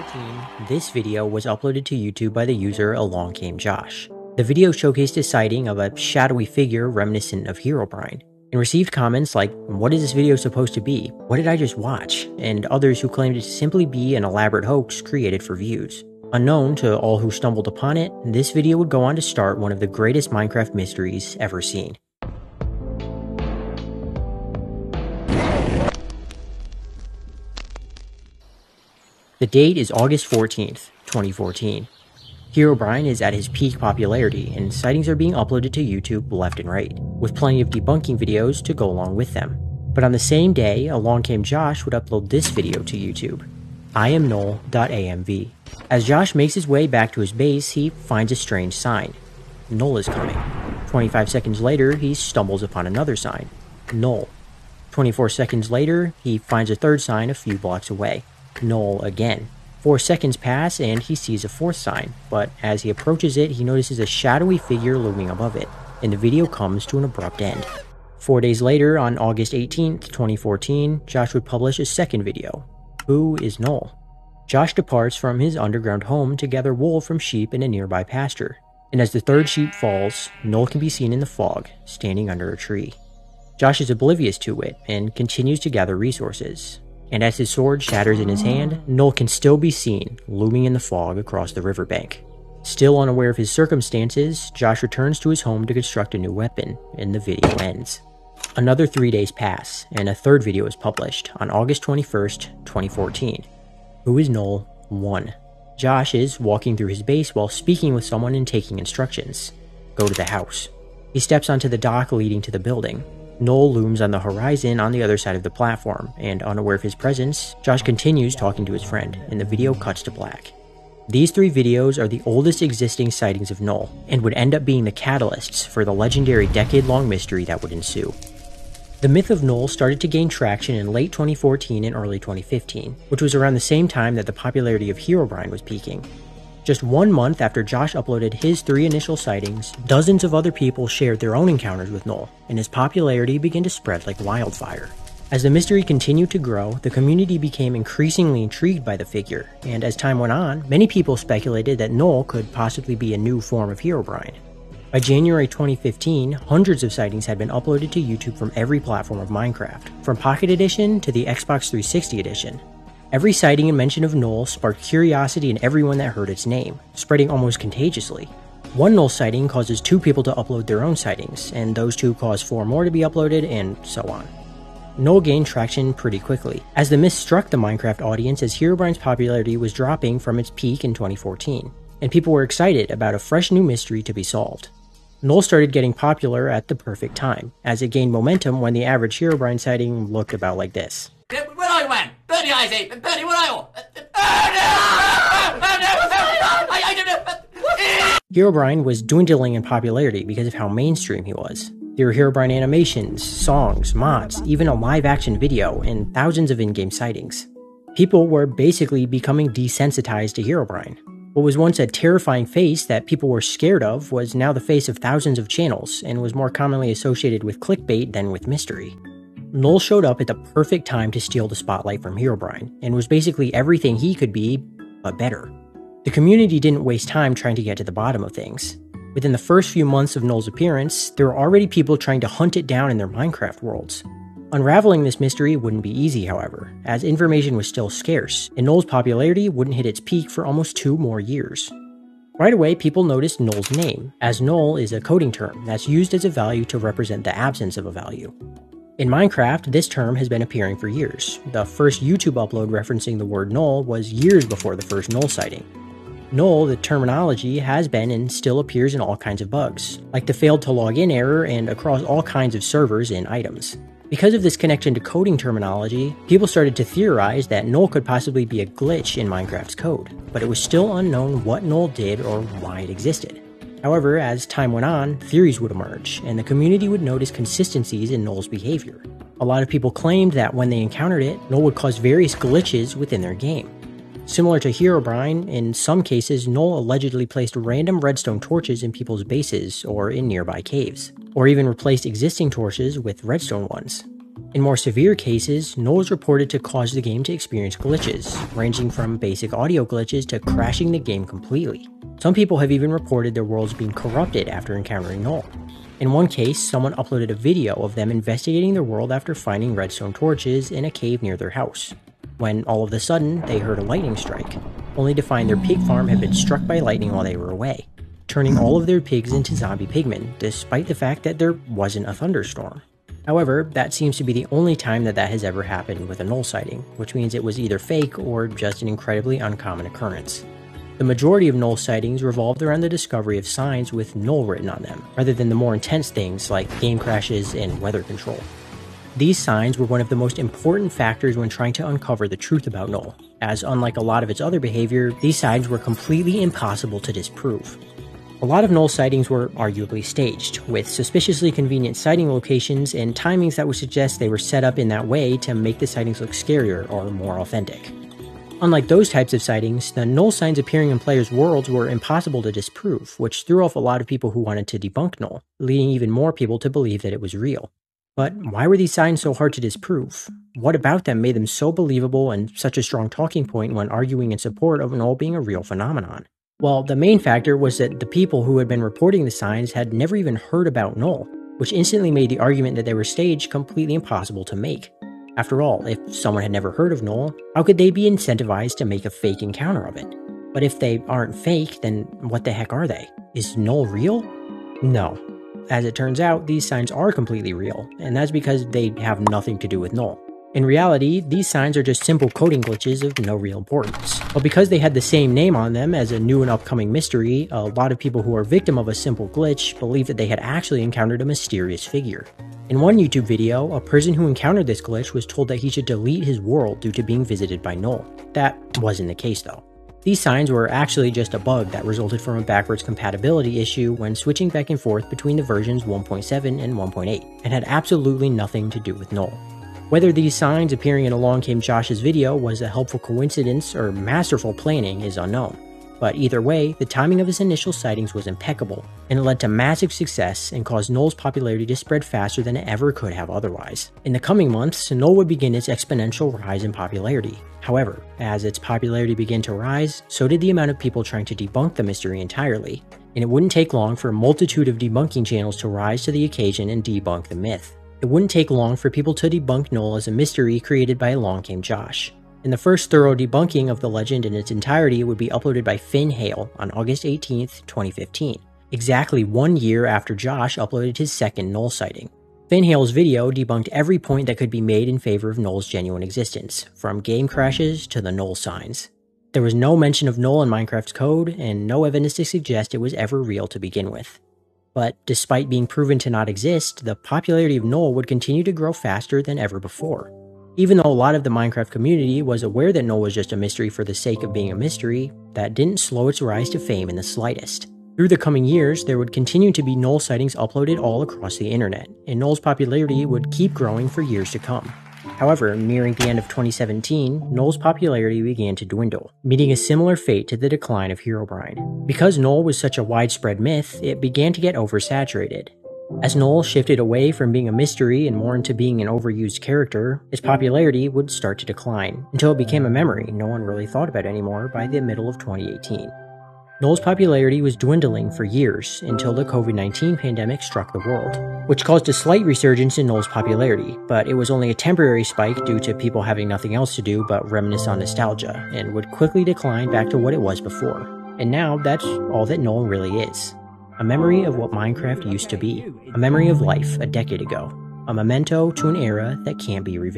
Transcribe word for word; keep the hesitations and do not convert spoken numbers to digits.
fourteen, this video was uploaded to YouTube by the user Along Came Josh. The video showcased a sighting of a shadowy figure reminiscent of Herobrine, and received comments like, "What is this video supposed to be? What did I just watch?" and others who claimed it to simply be an elaborate hoax created for views. Unknown to all who stumbled upon it, this video would go on to start one of the greatest Minecraft mysteries ever seen. The date is August fourteenth, twenty fourteen. Herobrine is at his peak popularity, and sightings are being uploaded to YouTube left and right, with plenty of debunking videos to go along with them. But on the same day, Along Came Josh would upload this video to YouTube, I am null dot A M V. As Josh makes his way back to his base, he finds a strange sign. Null is coming. twenty-five seconds later, he stumbles upon another sign. Null. twenty-four seconds later, he finds a third sign a few blocks away. Null again. Four seconds pass and he sees a fourth sign, but as he approaches it, he notices a shadowy figure looming above it, and the video comes to an abrupt end. Four days later, on August eighteenth, twenty fourteen, Josh would publish a second video. Who is Null? Josh departs from his underground home to gather wool from sheep in a nearby pasture, and as the third sheep falls, Null can be seen in the fog, standing under a tree. Josh is oblivious to it and continues to gather resources. And as his sword shatters in his hand, Null can still be seen, looming in the fog across the riverbank. Still unaware of his circumstances, Josh returns to his home to construct a new weapon, and the video ends. Another three days pass, and a third video is published on August twenty-first, twenty fourteen. Who is Null? one. Josh is walking through his base while speaking with someone and taking instructions. Go to the house. He steps onto the dock leading to the building. Null looms on the horizon on the other side of the platform, and unaware of his presence, Josh continues talking to his friend, and the video cuts to black. These three videos are the oldest existing sightings of Null, and would end up being the catalysts for the legendary decade-long mystery that would ensue. The myth of Null started to gain traction in late twenty fourteen and early twenty fifteen, which was around the same time that the popularity of Herobrine was peaking. Just one month after Josh uploaded his three initial sightings, dozens of other people shared their own encounters with Null, and his popularity began to spread like wildfire. As the mystery continued to grow, the community became increasingly intrigued by the figure, and as time went on, many people speculated that Null could possibly be a new form of Herobrine. By January twenty fifteen, hundreds of sightings had been uploaded to YouTube from every platform of Minecraft, from Pocket Edition to the Xbox three sixty Edition. Every sighting and mention of Null sparked curiosity in everyone that heard its name, spreading almost contagiously. One Null sighting causes two people to upload their own sightings, and those two cause four more to be uploaded, and so on. Null gained traction pretty quickly, as the myth struck the Minecraft audience as Herobrine's popularity was dropping from its peak in twenty fourteen, and people were excited about a fresh new mystery to be solved. Null started getting popular at the perfect time, as it gained momentum when the average Herobrine sighting looked about like this. Where are you, man? Birdie eyes, eh? Birdie, where are you? Herobrine was dwindling in popularity because of how mainstream he was. There were Herobrine animations, songs, mods, even a live-action video, and thousands of in-game sightings. People were basically becoming desensitized to Herobrine. What was once a terrifying face that people were scared of was now the face of thousands of channels, and was more commonly associated with clickbait than with mystery. Null showed up at the perfect time to steal the spotlight from Herobrine, and was basically everything he could be, but better. The community didn't waste time trying to get to the bottom of things. Within the first few months of Null's appearance, there were already people trying to hunt it down in their Minecraft worlds. Unraveling this mystery wouldn't be easy, however, as information was still scarce, and Null's popularity wouldn't hit its peak for almost two more years. Right away, people noticed Null's name, as Null is a coding term that's used as a value to represent the absence of a value. In Minecraft, this term has been appearing for years. The first YouTube upload referencing the word Null was years before the first Null sighting. Null, the terminology, has been and still appears in all kinds of bugs, like the failed to log in error and across all kinds of servers and items. Because of this connection to coding terminology, people started to theorize that Null could possibly be a glitch in Minecraft's code, but it was still unknown what Null did or why it existed. However, as time went on, theories would emerge, and the community would notice consistencies in Null's behavior. A lot of people claimed that when they encountered it, Null would cause various glitches within their game. Similar to Herobrine, in some cases, Null allegedly placed random redstone torches in people's bases or in nearby caves, or even replaced existing torches with redstone ones. In more severe cases, Null is reported to cause the game to experience glitches, ranging from basic audio glitches to crashing the game completely. Some people have even reported their worlds being corrupted after encountering Null. In one case, someone uploaded a video of them investigating their world after finding redstone torches in a cave near their house, when all of a sudden they heard a lightning strike, only to find their pig farm had been struck by lightning while they were away, turning all of their pigs into zombie pigmen, despite the fact that there wasn't a thunderstorm. However, that seems to be the only time that that has ever happened with a Null sighting, which means it was either fake or just an incredibly uncommon occurrence. The majority of Null sightings revolved around the discovery of signs with Null written on them, rather than the more intense things like game crashes and weather control. These signs were one of the most important factors when trying to uncover the truth about Null, as unlike a lot of its other behavior, these signs were completely impossible to disprove. A lot of Null sightings were arguably staged, with suspiciously convenient sighting locations and timings that would suggest they were set up in that way to make the sightings look scarier or more authentic. Unlike those types of sightings, the Null signs appearing in players' worlds were impossible to disprove, which threw off a lot of people who wanted to debunk Null, leading even more people to believe that it was real. But why were these signs so hard to disprove? What about them made them so believable and such a strong talking point when arguing in support of Null being a real phenomenon? Well, the main factor was that the people who had been reporting the signs had never even heard about Null, which instantly made the argument that they were staged completely impossible to make. After all, if someone had never heard of Null, how could they be incentivized to make a fake encounter of it? But if they aren't fake, then what the heck are they? Is Null real? No. As it turns out, these signs are completely real, and that's because they have nothing to do with Null. In reality, these signs are just simple coding glitches of no real importance. But because they had the same name on them as a new and upcoming mystery, a lot of people who are victim of a simple glitch believe that they had actually encountered a mysterious figure. In one YouTube video, a person who encountered this glitch was told that he should delete his world due to being visited by Null. That wasn't the case though. These signs were actually just a bug that resulted from a backwards compatibility issue when switching back and forth between the versions one point seven and one point eight, and had absolutely nothing to do with Null. Whether these signs appearing in Along Came Josh's video was a helpful coincidence or masterful planning is unknown, but either way, the timing of his initial sightings was impeccable, and it led to massive success and caused Null's popularity to spread faster than it ever could have otherwise. In the coming months, Null would begin its exponential rise in popularity. However, as its popularity began to rise, so did the amount of people trying to debunk the mystery entirely, and it wouldn't take long for a multitude of debunking channels to rise to the occasion and debunk the myth. It wouldn't take long for people to debunk Null as a mystery created by Along Came Josh. And the first thorough debunking of the legend in its entirety would be uploaded by Finn Hale on August eighteenth, twenty fifteen, exactly one year after Josh uploaded his second Null sighting. Finn Hale's video debunked every point that could be made in favor of Null's genuine existence, from game crashes to the Null signs. There was no mention of Null in Minecraft's code, and no evidence to suggest it was ever real to begin with. But despite being proven to not exist, the popularity of Null would continue to grow faster than ever before. Even though a lot of the Minecraft community was aware that Null was just a mystery for the sake of being a mystery, that didn't slow its rise to fame in the slightest. Through the coming years, there would continue to be Null sightings uploaded all across the internet, and Null's popularity would keep growing for years to come. However, nearing the end of twenty seventeen, Null's popularity began to dwindle, meeting a similar fate to the decline of Herobrine. Because Null was such a widespread myth, it began to get oversaturated. As Null shifted away from being a mystery and more into being an overused character, its popularity would start to decline, until it became a memory no one really thought about anymore by the middle of twenty eighteen. Null's popularity was dwindling for years until the COVID nineteen pandemic struck the world, which caused a slight resurgence in Null's popularity, but it was only a temporary spike due to people having nothing else to do but reminisce on nostalgia, and would quickly decline back to what it was before. And now, that's all that Null really is. A memory of what Minecraft used to be. A memory of life a decade ago. A memento to an era that can't be revisited.